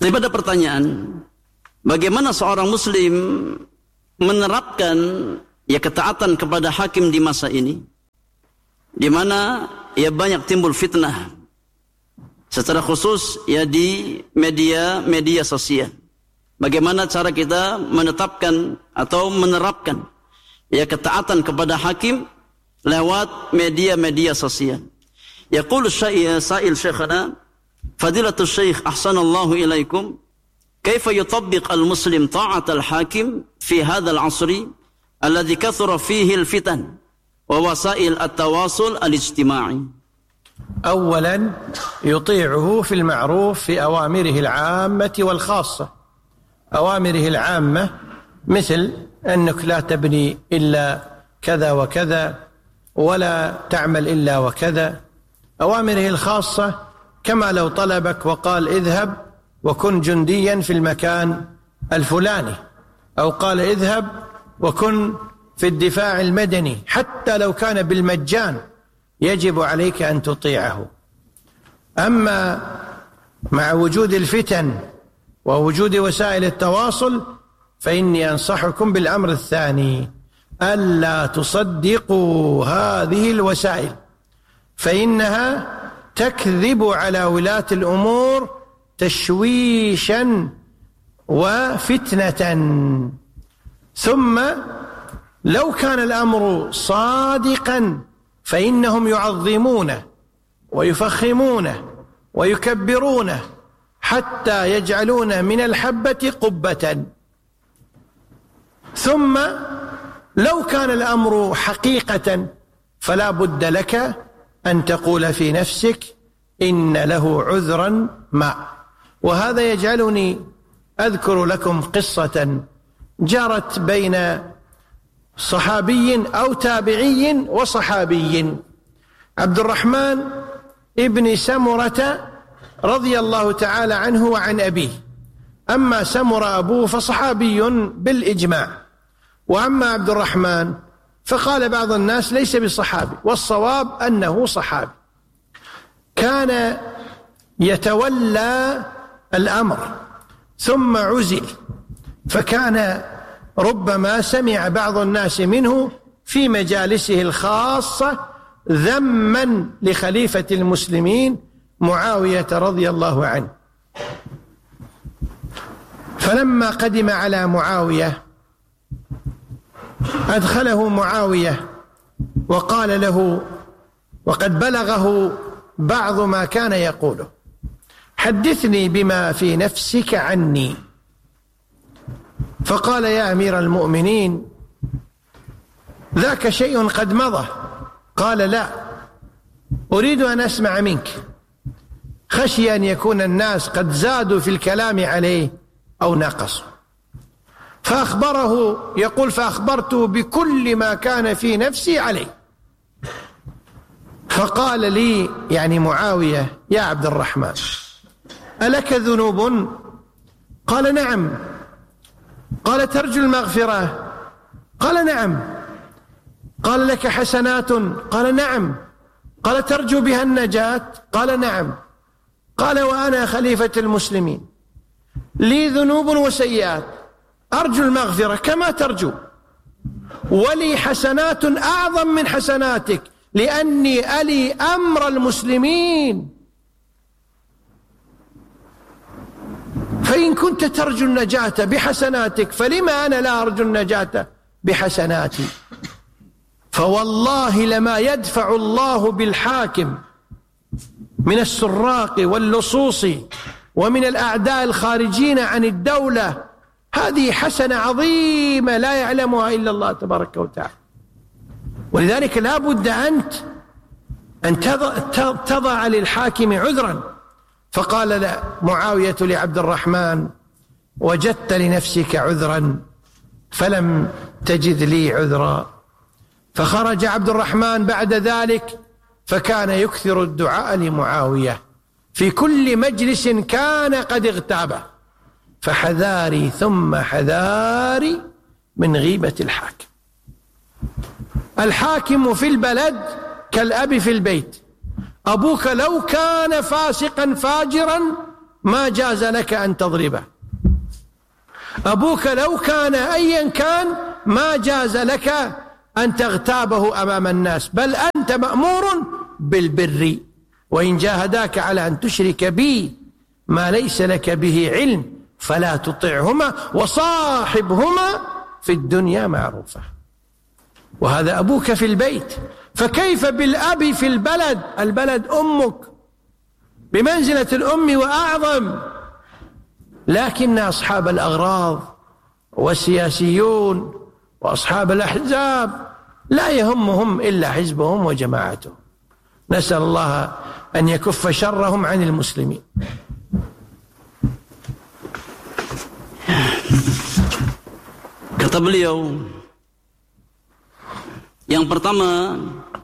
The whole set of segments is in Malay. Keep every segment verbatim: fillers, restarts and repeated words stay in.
Tapi ada pertanyaan, bagaimana seorang muslim menerapkan ya ketaatan kepada hakim di masa ini, di mana ya banyak timbul fitnah, secara khusus ya di media-media sosial. Bagaimana cara kita menetapkan atau menerapkan ya ketaatan kepada hakim lewat media-media sosial. Yaqulu sa'il syekhana fadilatul syekh ahsanallahu ilaikum, kaifa yutabbiq al-muslim ta'at al-hakim fi hadzal 'asri alladhi kathura fihi al-fitan wa wasail at-tawasul al-ijtima'i. أولا يطيعه في المعروف في أوامره العامة والخاصة. أوامره العامة مثل أنك لا تبني إلا كذا وكذا ولا تعمل إلا وكذا. أوامره الخاصة كما لو طلبك وقال اذهب وكن جنديا في المكان الفلاني، أو قال اذهب وكن في الدفاع المدني، حتى لو كان بالمجان يجب عليك أن تطيعه. أما مع وجود الفتن ووجود وسائل التواصل فإني أنصحكم بالأمر الثاني، ألا تصدقوا هذه الوسائل، فإنها تكذب على ولاة الأمور تشويشا وفتنة. ثم لو كان الأمر صادقا فإنهم يعظمونه ويفخمونه ويكبرونه حتى يجعلون من الحبة قبة. ثم لو كان الأمر حقيقة فلا بد لك أن تقول في نفسك إن له عذرا ما. وهذا يجعلني أذكر لكم قصة جرت بين صحابي أو تابعي وصحابي. عبد الرحمن ابن سمرة رضي الله تعالى عنه وعن أبيه. أما سمر أبوه فصحابي بالإجماع، وأما عبد الرحمن فقال بعض الناس ليس بصحابي، والصواب أنه صحابي. كان يتولى الأمر ثم عزل، فكان ربما سمع بعض الناس منه في مجالسه الخاصة ذما لخليفة المسلمين معاوية رضي الله عنه. فلما قدم على معاوية أدخله معاوية وقال له، وقد بلغه بعض ما كان يقوله: حدثني بما في نفسك عني. فقال: يا أمير المؤمنين ذاك شيء قد مضى. قال: لا، أريد أن أسمع منك، خشي أن يكون الناس قد زادوا في الكلام عليه أو نقصوا. فأخبره، يقول: فأخبرته بكل ما كان في نفسي عليه. فقال لي يعني معاوية: يا عبد الرحمن ألك ذنوب؟ قال: نعم. قال: ترجو المغفرة؟ قال: نعم. قال: لك حسنات؟ قال: نعم. قال: ترجو بها النجاة؟ قال: نعم. قال: وأنا خليفة المسلمين لي ذنوب وسيئات، أرجو المغفرة كما ترجو، ولي حسنات أعظم من حسناتك لأني ألي أمر المسلمين. فإن كنت ترجو النجاة بحسناتك فلما أنا لا أرجو النجاة بحسناتي؟ فوالله لما يدفع الله بالحاكم من السراق واللصوص ومن الأعداء الخارجين عن الدولة هذه حسنة عظيمة لا يعلمها إلا الله تبارك وتعالى. ولذلك لا بد أنت أن تضع للحاكم عذرا. فقال معاوية لعبد الرحمن: وجدت لنفسك عذرا فلم تجد لي عذرا. فخرج عبد الرحمن بعد ذلك فكان يكثر الدعاء لمعاوية في كل مجلس كان قد اغتابه. فحذاري ثم حذاري من غيبة الحاكم. الحاكم في البلد كالأب في البيت. أبوك لو كان فاسقا فاجرا ما جاز لك أن تضربه. أبوك لو كان أيا كان ما جاز لك أن تغتابه أمام الناس، بل أنت مأمور بالبر. وإن جاهداك على أن تشرك بي ما ليس لك به علم فلا تطعهما وصاحبهما في الدنيا معروفة. وهذا أبوك في البيت، فكيف بالأب في البلد؟ البلد أمك بمنزلة الأم وأعظم. لكن أصحاب الأغراض والسياسيون وأصحاب الأحزاب لا يهمهم إلا حزبهم وجماعتهم. نسأل الله أن يكف شرهم عن المسلمين. Kata beliau, yang pertama,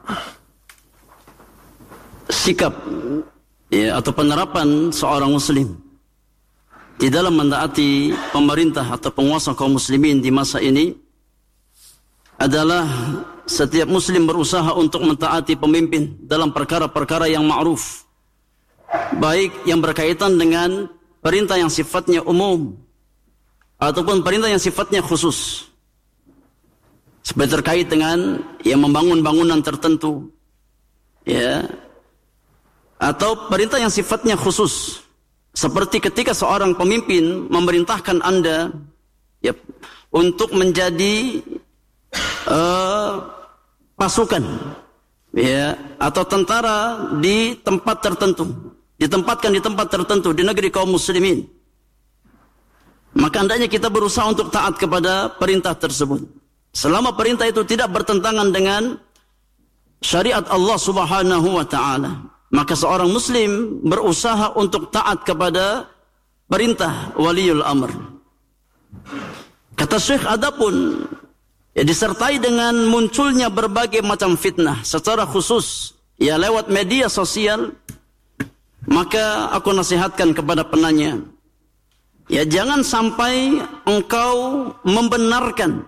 sikap ya, atau penerapan seorang muslim di dalam mentaati pemerintah atau penguasa kaum muslimin di masa ini adalah setiap muslim berusaha untuk mentaati pemimpin dalam perkara-perkara yang ma'ruf, baik yang berkaitan dengan perintah yang sifatnya umum ataupun perintah yang sifatnya khusus, seperti terkait dengan yang membangun bangunan tertentu, ya, atau perintah yang sifatnya khusus, seperti ketika seorang pemimpin memerintahkan Anda ya, untuk menjadi uh, pasukan, ya, atau tentara di tempat tertentu, ditempatkan di tempat tertentu di negeri kaum muslimin, maka hendaknya kita berusaha untuk taat kepada perintah tersebut. Selama perintah itu tidak bertentangan dengan syariat Allah Subhanahu wa taala, maka seorang muslim berusaha untuk taat kepada perintah waliul amr. Kata Syekh, adapun ya, disertai dengan munculnya berbagai macam fitnah secara khusus ya lewat media sosial, maka aku nasihatkan kepada penanya, ya jangan sampai engkau membenarkan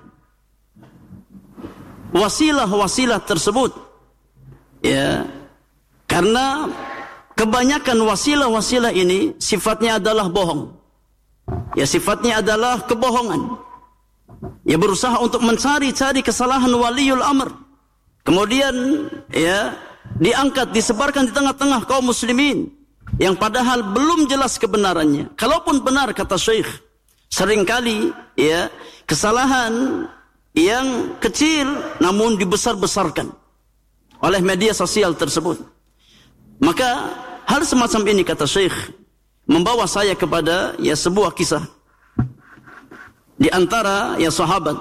wasilah-wasilah tersebut, ya, karena kebanyakan wasilah-wasilah ini sifatnya adalah bohong, ya sifatnya adalah kebohongan, ya berusaha untuk mencari-cari kesalahan waliul amr, kemudian ya diangkat, disebarkan di tengah-tengah kaum muslimin, yang padahal belum jelas kebenarannya. Kalaupun benar, kata Syekh, seringkali ya kesalahan yang kecil namun dibesar-besarkan oleh media sosial tersebut. Maka hal semacam ini, kata Syekh, membawa saya kepada ya sebuah kisah di antara ya sahabat,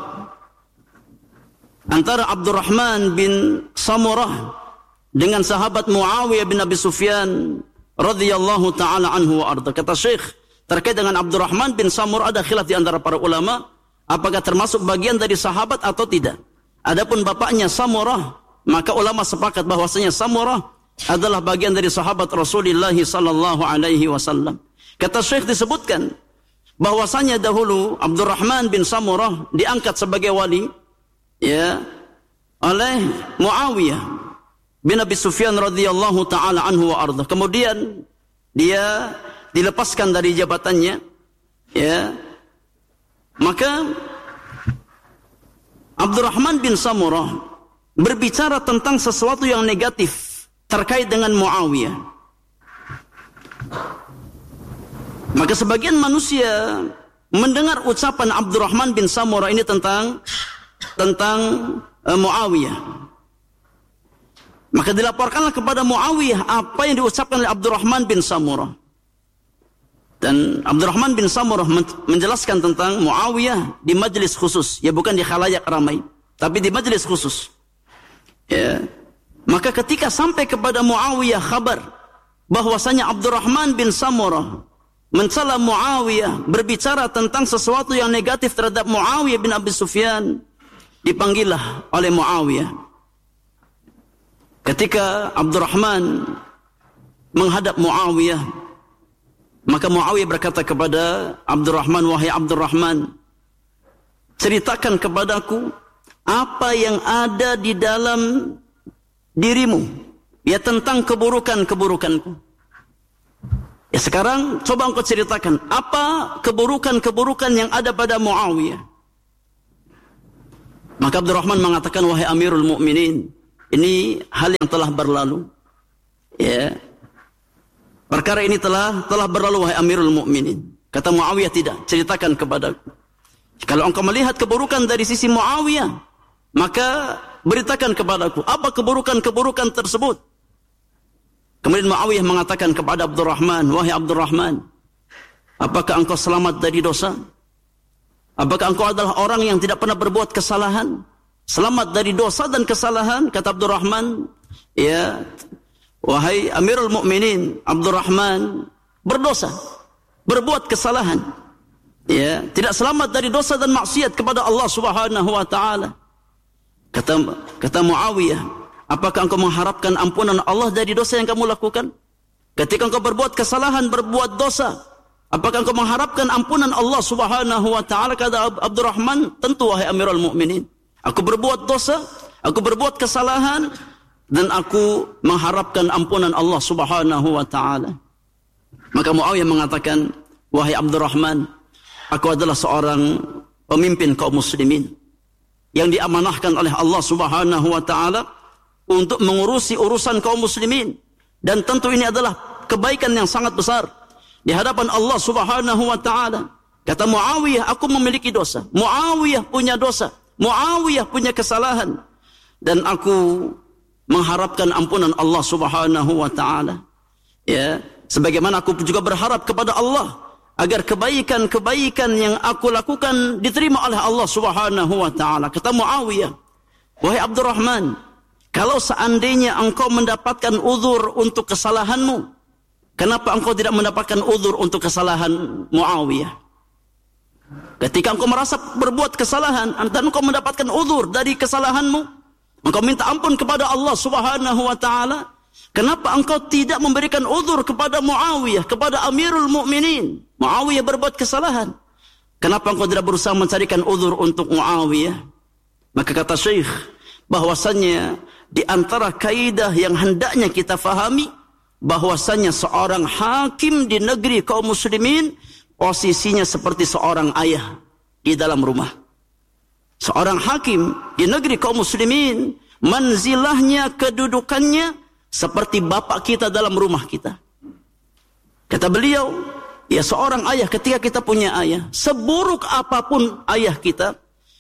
antara Abdurrahman bin Samurah dengan sahabat Muawiyah bin Abi Sufyan radhiyallahu taala anhu wa arda. Kata Syekh, terkait dengan Abdurrahman bin Samurah ada khilaf di antara para ulama, apakah termasuk bagian dari sahabat atau tidak. Adapun bapaknya Samurah, maka ulama sepakat bahwasanya Samurah adalah bagian dari sahabat Rasulullah sallallahu alaihi wasallam. Kata Syekh, disebutkan bahwasanya dahulu Abdurrahman bin Samurah diangkat sebagai wali ya oleh Muawiyah bin Abi Sufyan radhiyallahu taala anhu wa arda. Kemudian dia dilepaskan dari jabatannya, ya. Maka Abdurrahman bin Samurah berbicara tentang sesuatu yang negatif terkait dengan Muawiyah. Maka sebagian manusia mendengar ucapan Abdurrahman bin Samurah ini tentang tentang uh, Muawiyah. Maka dilaporkanlah kepada Muawiyah apa yang diucapkan oleh Abdurrahman bin Samurah. Dan Abdurrahman bin Samurah menjelaskan tentang Muawiyah di majlis khusus, ya bukan di khalayak ramai, tapi di majlis khusus. Ya. Maka ketika sampai kepada Muawiyah kabar bahwasanya Abdurrahman bin Samurah mencela Muawiyah, berbicara tentang sesuatu yang negatif terhadap Muawiyah bin Abi Sufyan, dipanggillah oleh Muawiyah. Ketika Abdurrahman menghadap Muawiyah, maka Muawiyah berkata kepada Abdurrahman, wahai Abdurrahman, ceritakan kepadaku apa yang ada di dalam dirimu, ya tentang keburukan-keburukanku. Ya sekarang coba engkau ceritakan apa keburukan-keburukan yang ada pada Muawiyah. Maka Abdurrahman mengatakan, wahai Amirul Mukminin, ini hal yang telah berlalu. Ya. Perkara ini telah telah berlalu wahai Amirul Mukminin. Kata Muawiyah, tidak, ceritakan kepadaku. Kalau engkau melihat keburukan dari sisi Muawiyah, maka beritakan kepadaku apa keburukan-keburukan tersebut. Kemudian Muawiyah mengatakan kepada Abdurrahman, wahai Abdurrahman, apakah engkau selamat dari dosa? Apakah engkau adalah orang yang tidak pernah berbuat kesalahan? Selamat dari dosa dan kesalahan? Kata Abdurrahman, ya, wahai Amirul Mukminin, Abdurrahman berdosa, berbuat kesalahan. Ya, tidak selamat dari dosa dan maksiat kepada Allah Subhanahu wa taala. Kata kata Muawiyah, apakah engkau mengharapkan ampunan Allah dari dosa yang kamu lakukan? Ketika engkau berbuat kesalahan, berbuat dosa, apakah engkau mengharapkan ampunan Allah Subhanahu wa taala? Kata Abdurrahman, tentu wahai Amirul Mukminin. Aku berbuat dosa, aku berbuat kesalahan, dan aku mengharapkan ampunan Allah Subhanahu wa taala. Maka Muawiyah mengatakan, wahai Abdurrahman, aku adalah seorang pemimpin kaum muslimin yang diamanahkan oleh Allah Subhanahu wa taala untuk mengurusi urusan kaum muslimin, dan tentu ini adalah kebaikan yang sangat besar di hadapan Allah Subhanahu wa taala. Kata Muawiyah, aku memiliki dosa, Muawiyah punya dosa, Muawiyah punya kesalahan, dan aku mengharapkan ampunan Allah Subhanahu wa taala. Ya, sebagaimana aku juga berharap kepada Allah agar kebaikan-kebaikan yang aku lakukan diterima oleh Allah Subhanahu wa taala. Kata Muawiyah, wahai Abdurrahman, kalau seandainya engkau mendapatkan uzur untuk kesalahanmu, kenapa engkau tidak mendapatkan uzur untuk kesalahan Muawiyah? Ketika engkau merasa berbuat kesalahan dan engkau mendapatkan uzur dari kesalahanmu, engkau minta ampun kepada Allah Subhanahu wa taala, kenapa engkau tidak memberikan uzur kepada Muawiyah, kepada Amirul Mukminin? Muawiyah berbuat kesalahan, kenapa engkau tidak berusaha mencarikan uzur untuk Muawiyah? Maka kata Syekh, bahwasannya di antara kaidah yang hendaknya kita fahami, bahwasannya seorang hakim di negeri kaum muslimin posisinya seperti seorang ayah di dalam rumah. Seorang hakim di negeri kaum muslimin manzilahnya, kedudukannya seperti bapak kita dalam rumah kita. Kata beliau, ya seorang ayah, ketika kita punya ayah, seburuk apapun ayah kita,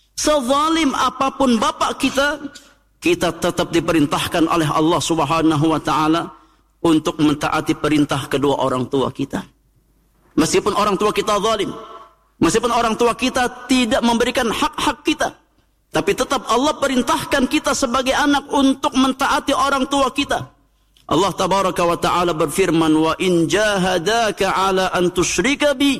sezalim apapun bapak kita, kita tetap diperintahkan oleh Allah Subhanahu wa taala untuk mentaati perintah kedua orang tua kita. Meskipun orang tua kita zalim, meskipun orang tua kita tidak memberikan hak-hak kita, tapi tetap Allah perintahkan kita sebagai anak untuk mentaati orang tua kita. Allah tabaraka wa ta'ala berfirman, wa in jahadaka ala an tusyrika bi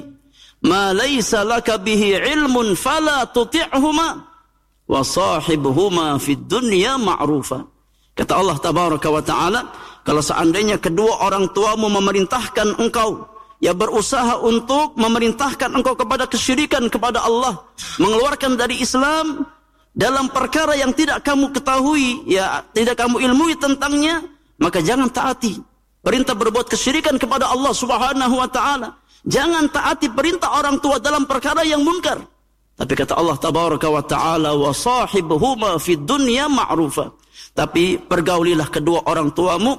ma laysa laka bihi ilmun fala tuti'huma wa sahibhuma fid dunya ma'rufa. Kata Allah tabaraka wa ta'ala, kalau seandainya kedua orang tuamu memerintahkan engkau, ya berusaha untuk memerintahkan engkau kepada kesyirikan kepada Allah, mengeluarkan dari Islam dalam perkara yang tidak kamu ketahui, ya tidak kamu ilmui tentangnya, maka jangan taati perintah berbuat kesyirikan kepada Allah Subhanahu wa taala. Jangan taati perintah orang tua dalam perkara yang munkar. Tapi kata Allah tabaraka wa taala, wa sahibhuma fid dunya ma'rufa. Tapi pergaulilah kedua orang tuamu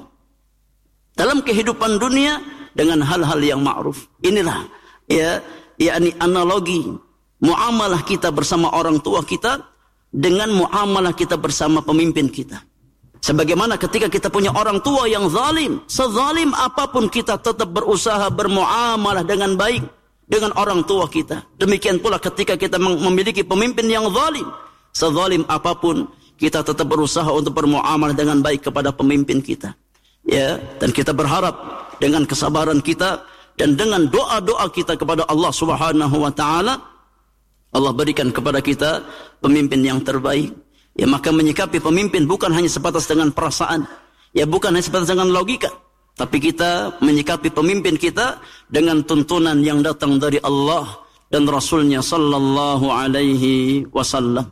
dalam kehidupan dunia dengan hal-hal yang ma'ruf. Inilah ya yakni analogi muamalah kita bersama orang tua kita dengan muamalah kita bersama pemimpin kita. Sebagaimana ketika kita punya orang tua yang zalim, sezalim apapun kita tetap berusaha bermuamalah dengan baik dengan orang tua kita. Demikian pula ketika kita memiliki pemimpin yang zalim, sezalim apapun kita tetap berusaha untuk bermuamalah dengan baik kepada pemimpin kita. Ya, dan kita berharap dengan kesabaran kita dan dengan doa-doa kita kepada Allah Subhanahu wa taala, Allah berikan kepada kita pemimpin yang terbaik. Ya, maka menyikapi pemimpin bukan hanya sebatas dengan perasaan, ya bukan hanya sebatas dengan logika, tapi kita menyikapi pemimpin kita dengan tuntunan yang datang dari Allah dan Rasulnya sallallahu alaihi wasallam.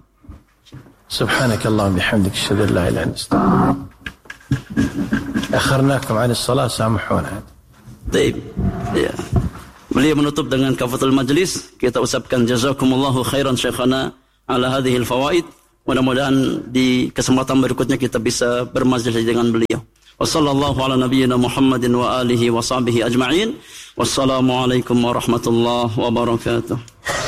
Subhanakallahumma bihamdika asyhadu an la ilaha illa anta astaghfiruka. أخرناكم عن الصلاة سامحونا. Baik. Ya. Beliau menutup dengan kafatul majlis. Kita ucapkan jazakumullahu khairan syekhana ala hadhil fawaid. Mudah-mudahan di kesempatan berikutnya kita bisa bermajlis dengan beliau. Wassallallahu ala nabiyyina Muhammadin wa alihi wa sahbihi ajma'in. Wassalamualaikum warahmatullahi wabarakatuh.